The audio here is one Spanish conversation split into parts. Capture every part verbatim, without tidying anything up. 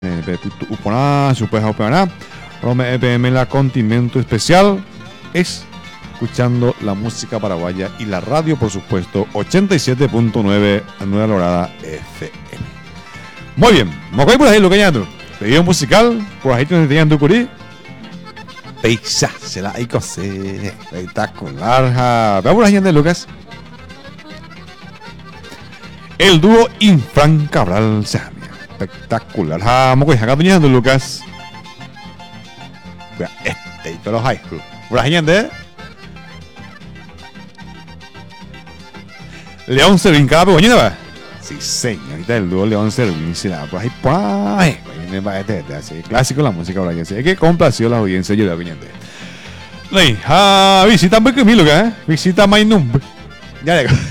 Upona, Super Upona, Rome E P M, la Continente Especial, es escuchando la música paraguaya y la radio, por supuesto, ochenta y siete punto nueve Nueva Lorada F M. Muy bien, Mocoy por ahí lo que añado. Pedido musical, por ahí te tenían tu curí. Peixa, se la hay cosé, espectacular. Veamos la gente de Lucas. El dúo Infran Cabral Samia. Espectacular. Vamos a acá de Lucas. Este, pero high school. Por la gente. León Servín, cada pegoñina va. Sí, señorita, el dúo León Servín. Si la por ahí, pues. Clásico la música ahora. Es que complació la audiencia. Yo la opinión de. Ley, ah, visita muy que mi lugar, visita my number. Ya llego.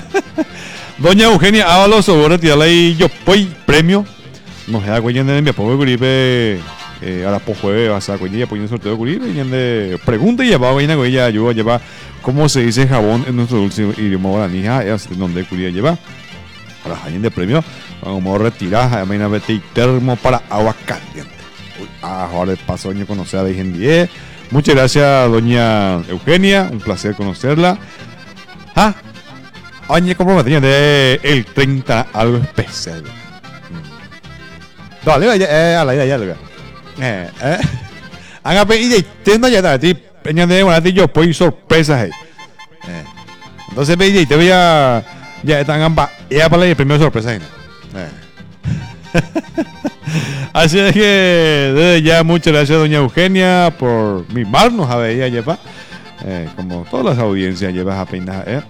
Doña Eugenia Ábalos, sobre tirarle ahí yo voy premio. No se da cuenta de mi apoyo Curipe. Ahora por jueves vas a cuenta y apoyo un sorteo Curipe. Y de pregunta y lleva vaina con ella. Yo lleva cómo se dice jabón en nuestro dulce idioma guaraní. Es donde Curipe lleva. Ahora hay de premio. Vamos a retirar a vaina vete y termo para agua caliente. Ah, ahora de paso año conocer a Virgen. Muchas gracias, doña Eugenia. Un placer conocerla. Ah. Año comprometido de el treinta algo especial. Dale, vaya, eh, a la idea ya, lugar. Eh, eh. Haga pedida y tengo ya a ti, peña de una yo pues sorpresas ahí. Eh. Entonces pedida y te voy a ya están ambas, ya para el primer sorpresa ahí. Eh. Así es que desde ya muchas gracias doña Eugenia por mimarnos a ver ella lleva, eh, como todas las audiencias llevas a peinar, eh.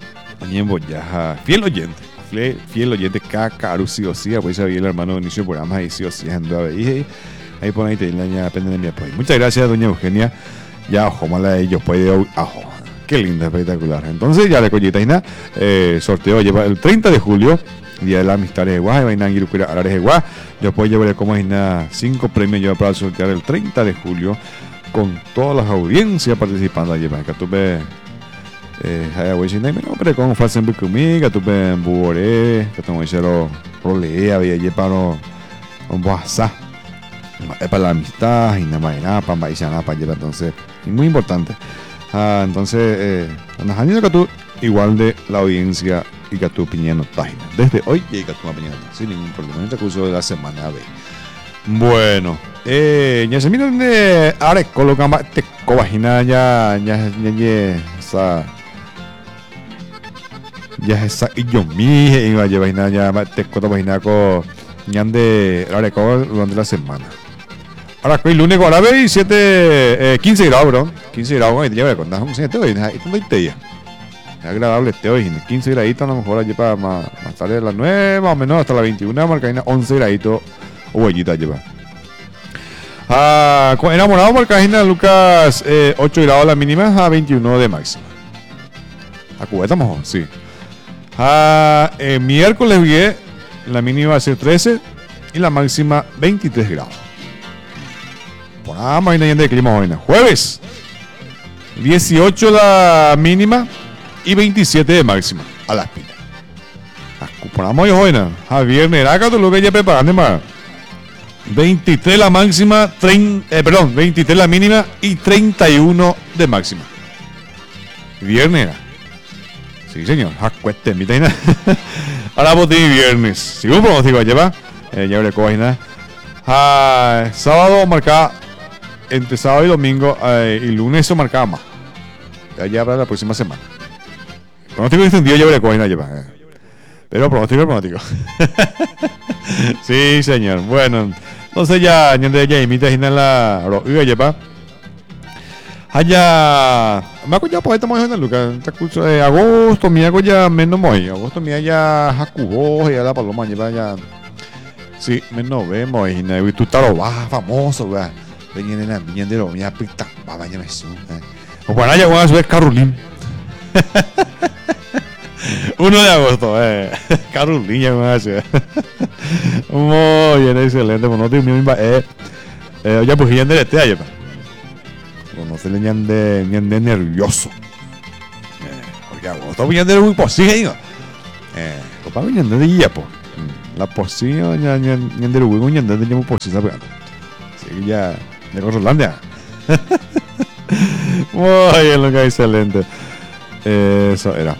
Ya, fiel oyente, fiel, fiel oyente, cacaru, sí o sí, pues sabía el hermano de inicio del programa, ahí sí o sí, ando ahí, ahí por ahí te la depende de mi apoyo. Muchas gracias, doña Eugenia, ya, ojo, mala de ellos, pues, ojo, qué linda, espectacular. Entonces, ya de collita y nada, eh, sorteo lleva el treinta de julio, Día de la Amistad de Guay, vaina en Girucura, Arares de Guay, yo puedo llevar como es nada, cinco premios lleva para sortear el treinta de julio, con todas las audiencias participando allí, para que tú ves. Eh, hay algo sin nombre, pero con falsen bucumi, que tú ves en buore, que tú me dices lo rolea, había allí para un boazá, es para la amistad, y nada más, nada, para país, nada, para llevar, entonces, es muy importante. Ah, entonces, eh, nos han dicho que tú, igual de la audiencia y que tu opinión no está desde hoy, y que tu opinión no sin ningún problema, en este curso de la semana, a ver. Bueno, eh, ya se miran de ahora colocamos te cobajina ya, ya, ya, ya, esa. Ya esa y yo mi iba a llevar ya te cuento página con ñan de la record durante la semana. Ahora que el lunes ahora veintisiete eh, quince grados, bro. quince grados y te lleva con un siete hoy, y tú te día. Es agradable este hoy, quince graditos a lo mejor allí para más, más tarde de las nueve más o menos hasta las veintiuna, marcaina once graditos o huellita lleva. Ah, con enamorado marcaina Lucas eh, ocho grados la mínima a veintiuno de máxima. A cubeta mejor, sí. Ah, eh, miércoles bien, la mínima va a ser trece y la máxima veintitrés grados. Por nada más de clima hoy. Jueves, dieciocho la mínima y veintisiete de máxima a las pilas. Por nada más hoy, a viernes, acá tú lo que ya preparando más. veintitrés la máxima, treinta, eh, perdón, veintitrés la mínima y treinta y uno de máxima. Viernes. Sí, señor. Acueste, mi taina. Ahora vos de viernes. Si un pronóstico lleva, eh, ya veré cómo nada. Ah, sábado marcaba entre sábado y domingo eh, y lunes eso marcaba más. Ya, ya para la próxima semana. Pronóstico extendido ya veré cómo lleva. Eh. Pero pronóstico, pronóstico. Sí, señor. Bueno, entonces ya, ya, ya imita en la roja lleva. Allá, me acuerdo ya por ahí estamos en el lugar. Este curso de agosto, mi hago ya menos muy. Agosto, mi ya Jacubo, ya la paloma lleva ya. Sí, menos vemos. Y tú estás baja, famoso, güey. Venían en la viña de los mías, pita, va, vaya, me suena. O bueno, allá voy a subir Carolín. uno de agosto, eh. Carolín, ya me va a hacer. Muy bien, excelente. Bueno, no te mismo, eh. Eh, ya, pues, ya en el este, ya, no se le ñan de, ñan de nervioso. Eh, porque agosto viñan de muy posible, ¿no? Eh, copa viñan de día, pues. La posición, ya, ya, ya, de Uruguay, ya, ya, ya, posición, así que ya, de Rolandia. Muy bien, lo que excelente. Eso era.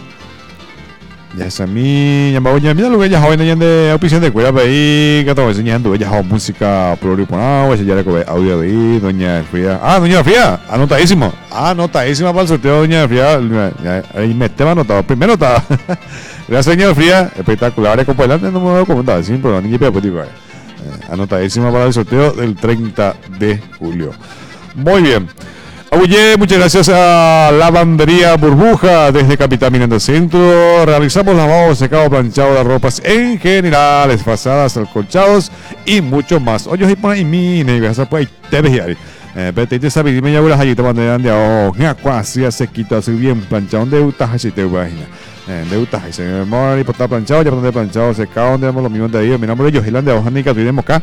Ya es a mí, ya me voy a mirar lo que ya joven de opción de cuida ahí, que todo enseñando, ya joven música pluriponado, ya le coge audio ahí, doña Fría. Ah, doña Fría, anotadísimo. Anotadísima para el sorteo, doña Fría. Ahí me te va anotado, primero está. Gracias, doña Fría, espectacular, como adelante no me voy a comentar, sin problema, ni que puedo anotadísima para el sorteo del treinta de julio. Muy bien. Oye, muchas gracias a Lavandería Burbuja desde Capital Miranda Centro. Realizamos lavado, secado, planchado de ropas en general, desfasadas, acolchados y mucho más. Oye, ahí pone y mi negra, pues te ves ahí. Pero te sabes, dime ya voy a ir tomando de abajo. Ya casi se quita así bien planchado. ¿Dónde estás? Así te imaginas. ¿Dónde estás? Se me muere y está planchado, ya ponte planchado, secado, donde vemos los mismos de ahí. Mi nombre es Yohilan de Ojanica, tenemos acá.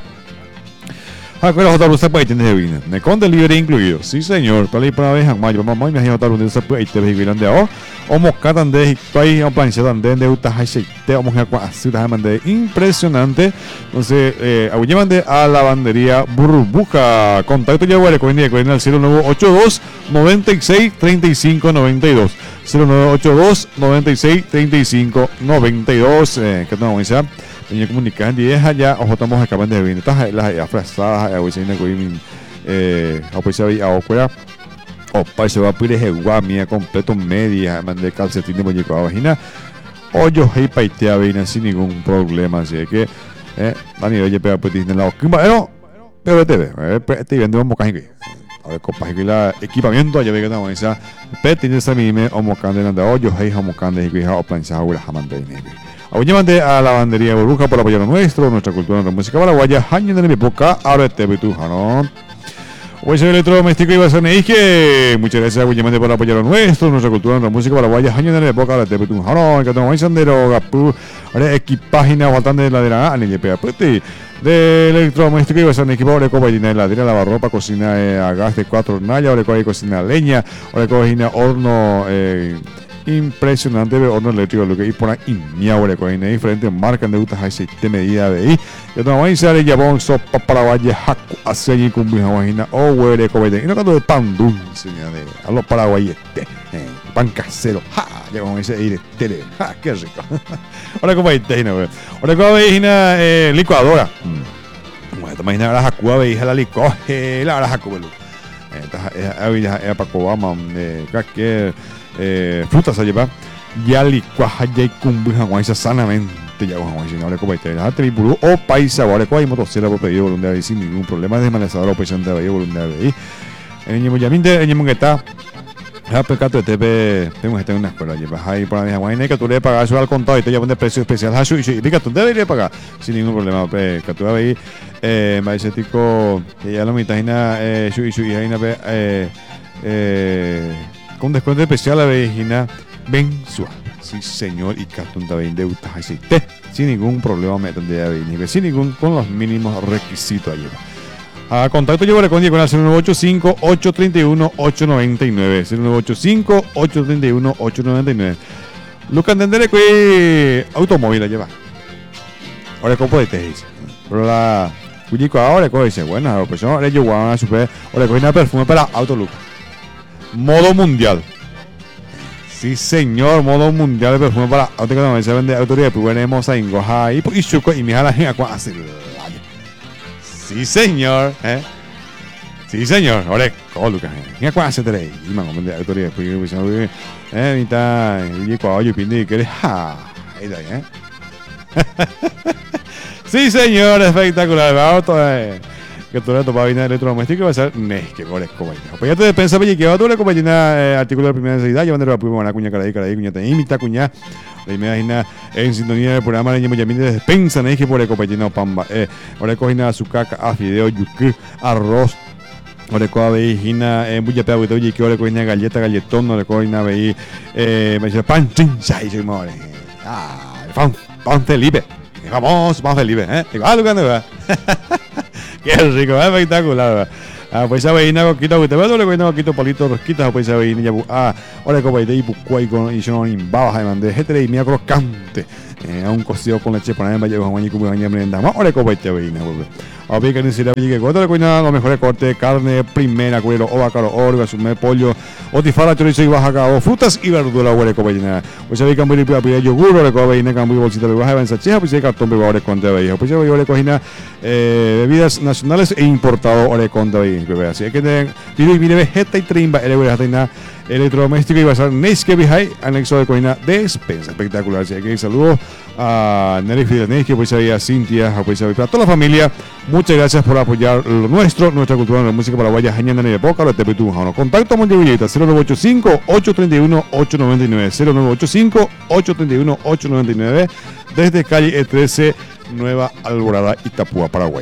Ah, con la J Blusa pues tienes de vino. Me con delivery incluido. Sí, señor. Para ir para ver en mayo. Vamos a imaginar J Blusa pues te ves de ahora. O mosca tan de ahí o plancha tan de de uta hay te vamos a así te mande impresionante. Entonces, eh, a mande a Lavandería Burbuja. Contacto ya voy a recordar con el cero nueve ocho dos noventa y seis treinta y cinco noventa y dos. cero nueve ocho dos noventa y seis treinta y cinco noventa y dos. Eh, que no vamos a decir. Tenía comunicar y es allá, ojo, estamos acabando de venir. Estas las afrazadas, a veces no comen, eh, a pues ahí a ocuera, o para se va a pedir el guamia completo media, mandé calcetín de muñeco a vagina, o yo hey paitea vina sin ningún problema, así que, eh, Dani, oye, pero pues tiene la oquimba, pero, pero te ve, eh, te vende un mocaje que, a ver, copas que la equipamiento, ya ve que estamos esa, pero tiene esa mime, o mocande nada, o yo hey, o mocande y que o plancha o la jamande neve. Oye, a Lavandería Burbuja por apoyar a nuestro, nuestra cultura, nuestra música paraguaya, año de mi época, ahora te ve tu jarón. Hoy soy electrodoméstico y Basaneige. Muchas gracias, Oye, por apoyar a nuestro, nuestra cultura, nuestra música paraguaya, año de mi época, ahora te ve tu jarón. Que tengo sandero, gapu, ahora equipágina, bastante de la de la N L P A P de electrodoméstico y Basaneige, ahora cocina de ladera, lavarropa, cocina eh, a gas de cuatro hornallas, ahora cocina leña, ahora cocina horno, eh, impresionante de horno eléctrico, lo que hay por ahí, mi ahora con diferentes marcas de gustas, hay de medida de ahí. Yo no voy a decir ya vamos sopa paraguaya, jaco, hacia allí con mi vagina, o huele cobre, y no canto de pan dulce, a los paraguayes, pan casero, ja, ya vamos a decir, tele, ja, qué rico. Ahora como hay teina, ahora como hay una licuadora. Bueno, te imaginas la jacua, veis la licuadora, la jacua, esta es para Cobama, que Eh, frutas a llevar ya licuaja ya y cumbuja guaysa sanamente ya guaysa no le cobaite la triburu o paisa guare coay motocicleta por pedido voluntario sin ningún problema de manejador o presión de pedido voluntario ahí en el yaminte en el está ya pecato de tepe tengo que tener una escuela llevas ahí por la misma guayna que tú le pagas eso al contado y te llevan de precio especial hasu y pica tú deberías pagar sin ningún problema pe que tú ahí eh maíz tico que ya lo mitad eh su y su hija eh eh con descuento especial a la vejina mensual. Sí, señor, y cartón también de utas aceite. Sin ningún problema, me tendría venir. Sin ningún, con los mínimos requisitos allí. A contacto yo con Diego al cero nueve ocho cinco ocho tres uno ocho nueve nueve. cero nueve ocho cinco ocho tres uno ocho nueve nueve. Lo que entenderé que automóvil la lleva. Ahora, ¿cómo puede te dice? Pero la. Cuyico ahora, ¿cómo dice? Bueno, pues ahora yo voy a super. Ahora, coge una perfume para Autolook. Modo mundial. Sí, señor, modo mundial de perfume para auto que no se vende autoridad, pues venimos a Ingoja y pues chuco y mira la gente a sí, señor, eh. Sí, señor. Ahora, ¿cómo Lucas? Mira cuál hace tres y man, vende autoridad, pues eh, mitad y cuando yo pide que eres ja, ahí está, eh. Sí, señor, espectacular. Vamos todo que tú le topas vaina electrodoméstico y va a ser nes que goles como ya. Pues ya te despensa que va tú le compañía artículo de primera necesidad, llevando la primera buena cuña caray caray cuña te imita cuña. La imagina en sintonía del programa de Yamil de despensa, nes que por el compañía pamba. Eh, ahora cocina azúcar, a fideo, yuki, arroz. Ahora coa veijina en bulla pea y que ahora cocina galleta, galletón, ahora cocina veí eh me dice pan chin sai se more. Ah, pan pan Felipe. Vamos, pan Felipe, eh. Igual que no. Qué rico, espectacular. Ah, pues esa veina coquita, que te veo, le coquita coquito palito rosquitas, pues esa veina ya ah, ahora como de bucuay con y son imbabas de mande, gente y mía crocante. eh, a un cocido con leche para en Valle Juan y como baña merenda más ore copa te veina a ver que ni siquiera que corta la cuina los mejores cortes carne primera cuero o bacaro orga sume pollo o tifara chorizo y baja o frutas y verduras ore copa llena pues había cambio de pila yogur ore copa llena cambio bolsita de baja en sacheja pues hay cartón de ore con te veía pues yo ore cocina bebidas nacionales e importado ore con te veía así que te digo mire vegeta y trimba ere ore hatina electrodoméstico y basar Neske Bihai, anexo de cocina despensa espectacular. Así que saludos a Nelly Fidel Neske, pues ahí a Cintia, pues ahí para toda la familia. Muchas gracias por apoyar lo nuestro, nuestra cultura, la música paraguaya, Jañana en época, la T V Tunjano. Contacto Montevideo, cero nueve ocho cinco, ocho tres uno, ocho nueve nueve, cero nueve ocho cinco, ocho tres uno, ocho nueve nueve, desde calle E trece, Nueva Alborada, Itapúa, Paraguay.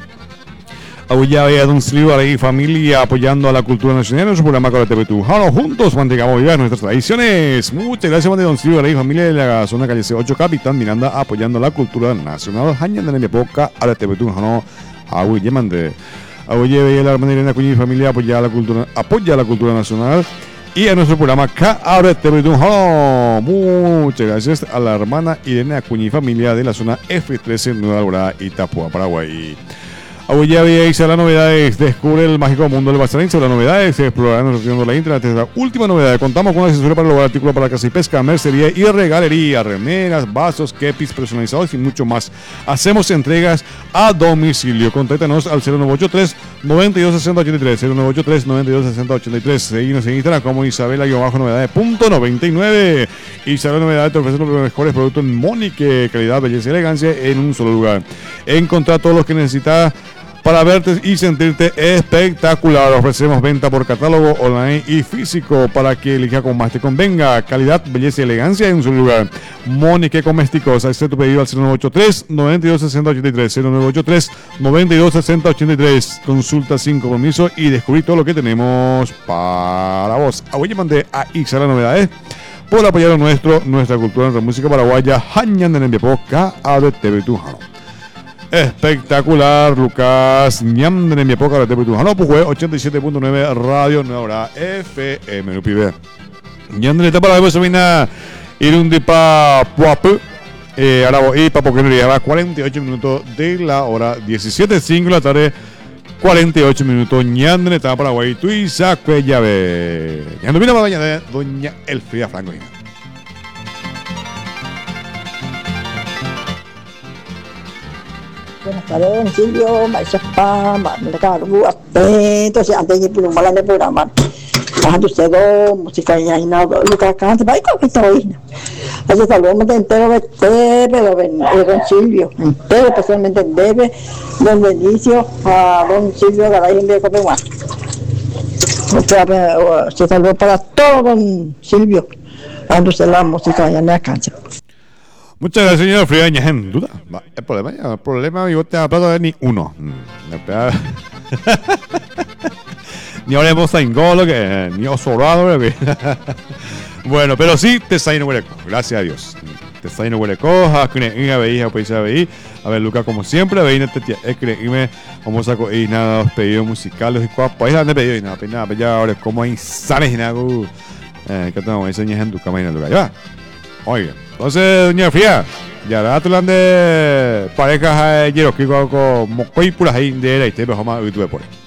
Hoy ya Don Silvio y familia apoyando a la cultura nacional en su programa con la T V Tunjano. Juntos mantengamos vivas nuestras tradiciones. Muchas gracias, Don Silvio y familia de la zona calle C ocho, Capitán Miranda, apoyando la cultura nacional. Jañan de mi época a la T V Tunjano. Hoy ya mandé. Hoy ya la hermana Irene Acuña y familia apoya la cultura, apoya la cultura nacional. Y a nuestro programa K A R T V Tunjano. Muchas gracias a la hermana Irene Acuña y familia de la zona F trece, Nueva Alborada, Itapúa, Paraguay. Hoy ya veis las novedades, descubre el mágico mundo del Bastarín sobre las novedades, explorando la internet. La última novedad, contamos con una asesoría para lograr artículos para casa y pesca, mercería y regalería, remeras, vasos, kepis personalizados y mucho más. Hacemos entregas a domicilio. Contáctanos al cero nueve ocho tres, noventa y dos sesenta ochenta y tres, cero nueve ocho tres, noventa y dos sesenta ochenta y tres. Seguimos en Instagram como Isabela-novedades.noventa y nueve. Isabela Novedades te ofrece los mejores productos en Monique, calidad, belleza y elegancia en un solo lugar. Encontrar todos los que necesitas para verte y sentirte espectacular. Ofrecemos venta por catálogo online y físico para que elija como más te convenga. Calidad, belleza y elegancia en un solo lugar. Monique Cosméticos. Haz tu pedido al cero nueve ocho tres, noventa y dos sesenta ochenta y tres. cero nueve ocho tres, noventa y dos sesenta ochenta y tres. Consulta sin compromiso y descubrí todo lo que tenemos para vos. Hoy mandé a Ixala Novedades por apoyar a nuestro, nuestra cultura, nuestra música paraguaya. Jañan en el K A R T V Tunjano. Espectacular, Lucas. Ñam de mi época de T V Tunjano, pues ochenta y siete punto nueve Radio Nueva Hora F M. No pibe. Ñam de para la semana Irundi pa Puapu. Eh, ahora voy para porque lleva cuarenta y ocho minutos de la hora diecisiete cinco de la tarde. cuarenta y ocho minutos. Ñam de para Paraguay. Tuiza Cuellave. Ya no vino para doña Doña Elfrida Franco. Buenas tardes, don Silvio, maestra Pama, me cargo atento, antes de ir por un mal programa. Cuando usted do música y ahí no, lo que canta, va y con esta oína. Así que luego me entero de Tepe, don Silvio, entero, especialmente en Debe, don Benicio, a don Silvio Garay en Copenhague. Se saludó para todo, don Silvio, cuando usted la música ya me alcanza. Muchas gracias, señor Friaña. En duda, el problema, el problema, yo te hablo de ni uno. Ni hablemos en gol, ni osorado. Bueno, pero sí, te está yendo hueleco. Gracias a Dios. Te está yendo hueleco. A ver, pues a ver, a ver, Lucas, como siempre, veinte te escribe, vamos a coger nada, los pedidos musicales y cuatro. Pues no pedido y nada, pues nada, ya ahora, como hay sales y nada, eh, que tengo que enseñar en tu camino, Lucas. Ya va. Oiga. Entonces, doña Fría, ya la tulan de parejas de Yeroki con Mocoy por ahí de la historia, vamos a YouTube por ahí.